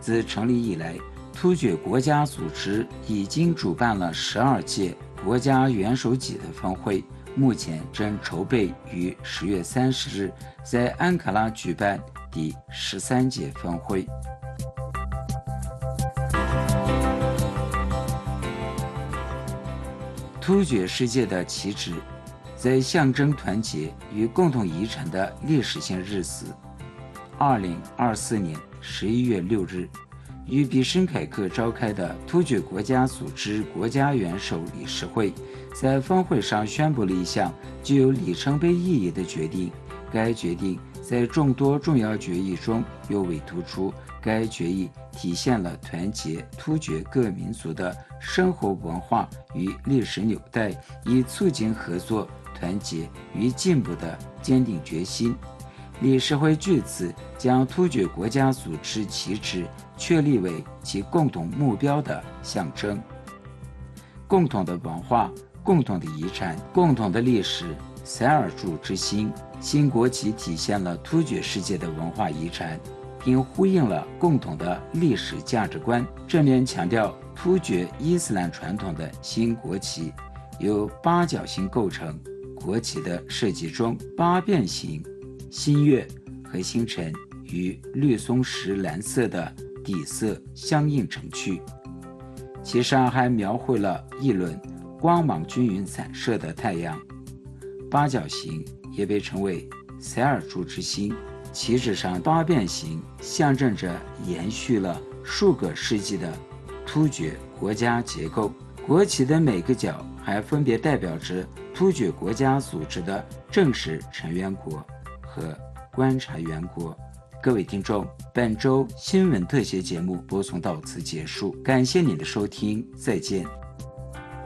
自成立以来，突厥国家组织已经主办了12届国家元首级的峰会，目前正筹备于10月30日在安卡拉举办第13届峰会。突厥世界的旗帜，在象征团结与共同遗产的历史性日子，2024年11月6日，于比什凯克召开的突厥国家组织国家元首理事会，在峰会上宣布了一项具有里程碑意义的决定。该决定在众多重要决议中尤为突出。该决议体现了团结突厥各民族的生活文化与历史纽带，以促进合作、团结与进步的坚定决心。理事会据此将突厥国家组织旗帜确立为其共同目标的象征。共同的文化、共同的遗产、共同的历史，塞尔柱之星。新国旗体现了突厥世界的文化遗产，并呼应了共同的历史价值观，正面强调突厥伊斯兰传统的新国旗由八角形构成。国旗的设计中，八边形、新月和星辰与绿松石蓝色的底色相映成趣，其上还描绘了一轮光芒均匀散射的太阳。八角形也被称为塞尔柱之星，旗帜上八边形象征着延续了数个世纪的突厥国家结构。国旗的每个角还分别代表着突厥国家组织的正式成员国和观察员国。各位听众，本周新闻特写节目播送到此结束，感谢您的收听，再见。